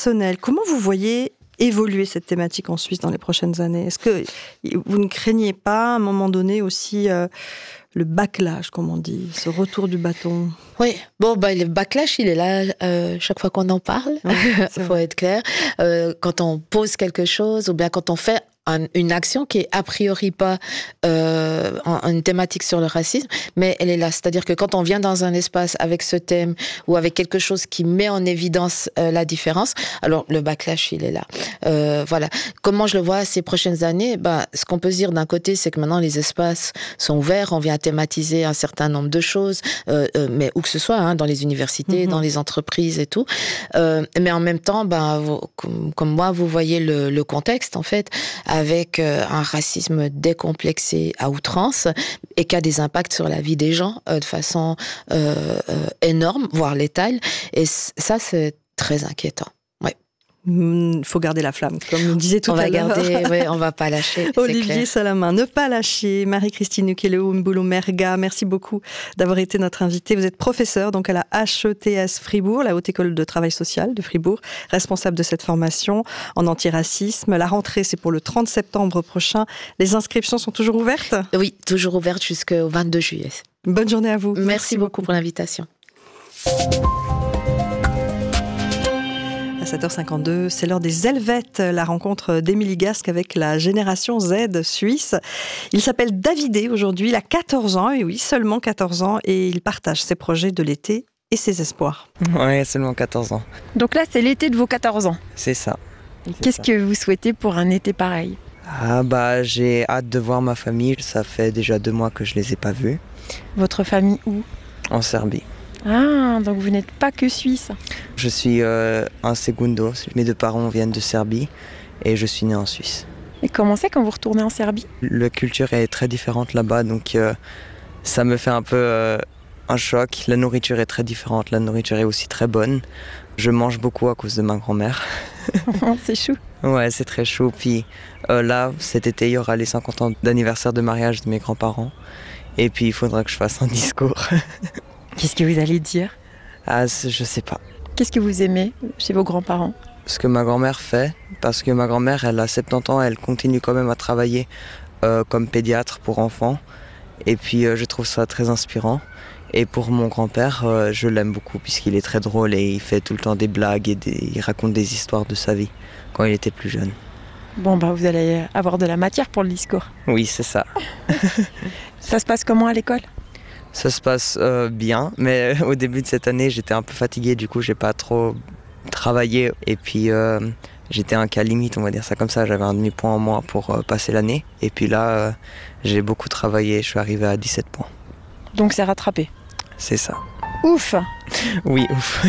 personnel, comment vous voyez évoluer cette thématique en Suisse dans les prochaines années? Est-ce que vous ne craignez pas à un moment donné aussi le backlash, comme on dit, ce retour du bâton? Oui, le backlash, il est là chaque fois qu'on en parle, faut être clair. Quand on pose quelque chose ou bien quand on fait une action qui est a priori pas une thématique sur le racisme, mais elle est là. C'est-à-dire que quand on vient dans un espace avec ce thème ou avec quelque chose qui met en évidence la différence, alors le backlash, il est là. Voilà. Comment je le vois ces prochaines années? Ce qu'on peut se dire d'un côté, c'est que maintenant les espaces sont ouverts, on vient thématiser un certain nombre de choses, mais où que ce soit, dans les universités, dans les entreprises et tout. Mais en même temps, comme moi, vous voyez le contexte, en fait, avec un racisme décomplexé à outrance et qui a des impacts sur la vie des gens de façon énorme, voire létale. Et ça, c'est très inquiétant. Il faut garder la flamme, comme nous disait tout à l'heure. On va pas lâcher. Olivier Salamin, ne pas lâcher. Marie-Christine Ukele-Mbulu-Merga, merci beaucoup d'avoir été notre invitée. Vous êtes professeure donc à la HETS Fribourg, la Haute École de Travail Social de Fribourg, responsable de cette formation en antiracisme. La rentrée, c'est pour le 30 septembre prochain. Les inscriptions sont toujours ouvertes? Oui, toujours ouvertes jusqu'au 22 juillet. Bonne journée à vous. Merci beaucoup pour l'invitation. À 7h52, c'est l'heure des Helvètes, la rencontre d'Émilie Gasque avec la génération Z suisse. Il s'appelle Davidé aujourd'hui, il a 14 ans, et oui, seulement 14 ans, et il partage ses projets de l'été et ses espoirs. Ouais, seulement 14 ans. Donc là, c'est l'été de vos 14 ans. C'est ça. Qu'est-ce que vous souhaitez pour un été pareil? J'ai hâte de voir ma famille, ça fait déjà 2 mois que je les ai pas vus. Votre famille où? En Serbie. Ah, donc vous n'êtes pas que suisse. Je suis un segundo, mes 2 parents viennent de Serbie et je suis né en Suisse. Et comment c'est quand vous retournez en Serbie? La culture est très différente là-bas, donc ça me fait un peu un choc. La nourriture est très différente, la nourriture est aussi très bonne. Je mange beaucoup à cause de ma grand-mère. C'est chou. Ouais, c'est très chou. Puis là, cet été, il y aura les 50 ans d'anniversaire de mariage de mes grands-parents. Et puis il faudra que je fasse un discours. Qu'est-ce que vous allez dire? Je sais pas. Qu'est-ce que vous aimez chez vos grands-parents? Ce que ma grand-mère fait, parce que ma grand-mère, elle a 70 ans, elle continue quand même à travailler comme pédiatre pour enfants. Et puis je trouve ça très inspirant. Et pour mon grand-père, je l'aime beaucoup puisqu'il est très drôle et il fait tout le temps des blagues et il raconte des histoires de sa vie quand il était plus jeune. Bon, vous allez avoir de la matière pour le discours. Oui, c'est ça. Ça se passe comment à l'école? Ça se passe bien, mais au début de cette année, j'étais un peu fatigué, du coup, j'ai pas trop travaillé. Et puis, j'étais un cas limite, on va dire ça comme ça. J'avais un demi-point en moins pour passer l'année. Et puis là, j'ai beaucoup travaillé, je suis arrivé à 17 points. Donc c'est rattrapé? C'est ça. Ouf! Oui, ouf.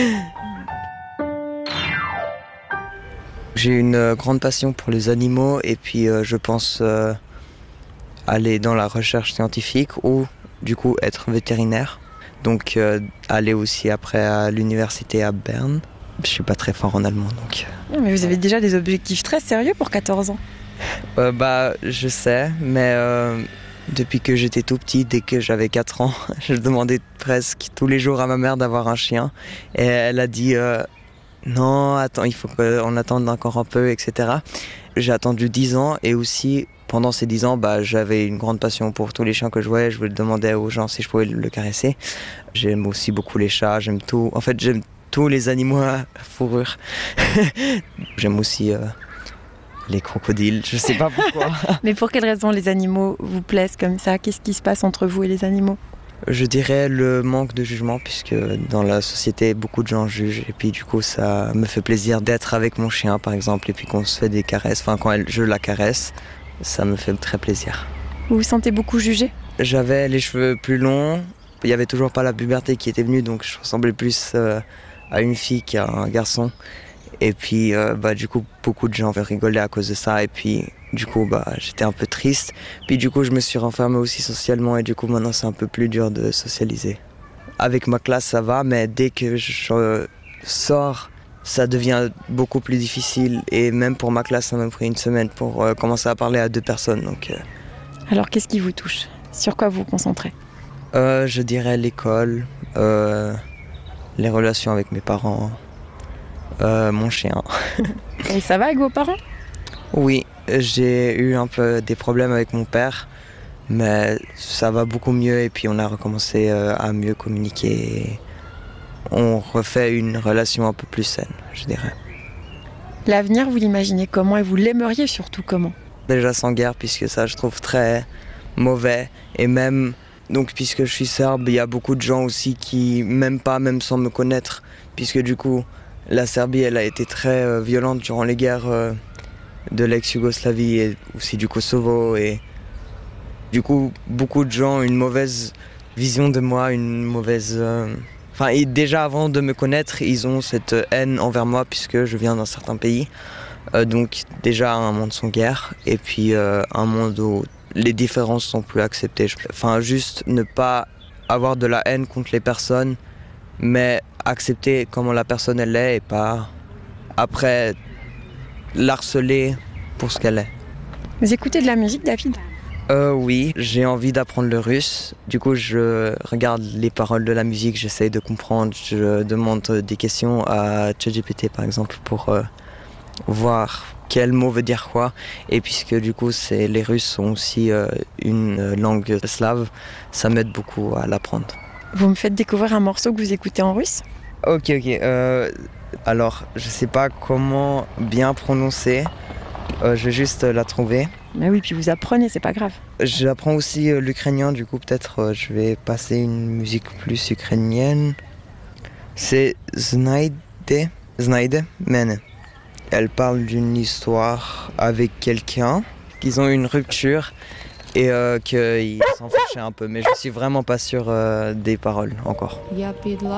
J'ai une grande passion pour les animaux et puis je pense aller dans la recherche scientifique ou du coup être vétérinaire. Donc aller aussi après à l'université à Berne. Je suis pas très fort en allemand donc. Non, mais vous avez déjà des objectifs très sérieux pour 14 ans. Je sais, mais depuis que j'étais tout petit, dès que j'avais 4 ans, je demandais presque tous les jours à ma mère d'avoir un chien. Et elle a dit non, attends, il faut qu'on attende encore un peu, etc. J'ai attendu 10 ans et aussi pendant ces 10 ans, j'avais une grande passion pour tous les chiens que je voyais. Je demandais aux gens si je pouvais le caresser. J'aime aussi beaucoup les chats, j'aime tout. En fait, j'aime tous les animaux à fourrure. J'aime aussi les crocodiles, je sais pas pourquoi. Mais pour quelles raisons les animaux vous plaisent comme ça? Qu'est-ce qui se passe entre vous et les animaux? Je dirais le manque de jugement, puisque dans la société, beaucoup de gens jugent. Et puis du coup, ça me fait plaisir d'être avec mon chien, par exemple, et puis qu'on se fait des caresses. Enfin, quand je la caresse, ça me fait très plaisir. Vous vous sentez beaucoup jugé? J'avais les cheveux plus longs. Il n'y avait toujours pas la puberté qui était venue, donc je ressemblais plus à une fille qu'à un garçon. Et puis, du coup, beaucoup de gens rigolaient à cause de ça. Et puis, du coup, j'étais un peu triste. Puis, du coup, je me suis renfermé aussi socialement. Et du coup, maintenant, c'est un peu plus dur de socialiser. Avec ma classe, ça va. Mais dès que je sors, ça devient beaucoup plus difficile. Et même pour ma classe, ça m'a pris une semaine pour commencer à parler à 2 personnes. Donc, Alors, qu'est-ce qui vous touche? Sur quoi vous vous concentrez? Je dirais l'école, les relations avec mes parents. Mon chien. Et ça va avec vos parents? Oui, j'ai eu un peu des problèmes avec mon père, mais ça va beaucoup mieux et puis on a recommencé à mieux communiquer. On refait une relation un peu plus saine, je dirais. L'avenir, vous l'imaginez comment et vous l'aimeriez surtout comment? Déjà sans guerre, puisque ça je trouve très mauvais. Et même, donc puisque je suis serbe, il y a beaucoup de gens aussi qui m'aiment pas, même sans me connaître, puisque du coup, la Serbie, elle a été très violente durant les guerres de l'ex-Yougoslavie et aussi du Kosovo. Et du coup, beaucoup de gens ont une mauvaise vision de moi, une mauvaise... Enfin, et déjà avant de me connaître, ils ont cette haine envers moi puisque je viens d'un certain pays. Donc déjà un monde sans guerre et puis un monde où les différences sont plus acceptées. Enfin, juste ne pas avoir de la haine contre les personnes, mais accepter comment la personne elle est et pas après l'harceler pour ce qu'elle est. Vous écoutez de la musique, David? Oui, j'ai envie d'apprendre le russe. Du coup, je regarde les paroles de la musique, j'essaye de comprendre. Je demande des questions à ChatGPT, par exemple, pour voir quel mot veut dire quoi. Et puisque du coup, les Russes sont aussi une langue slave, ça m'aide beaucoup à l'apprendre. Vous me faites découvrir un morceau que vous écoutez en russe? Ok. Alors, je sais pas comment bien prononcer. Je vais juste la trouver. Mais oui, puis vous apprenez, c'est pas grave. J'apprends aussi l'ukrainien, du coup peut-être je vais passer une musique plus ukrainienne. C'est Znaide Mene. Elle parle d'une histoire avec quelqu'un, qu'ils ont eu une rupture et qu'ils s'en fâchaient un peu. Mais je suis vraiment pas sûr des paroles encore.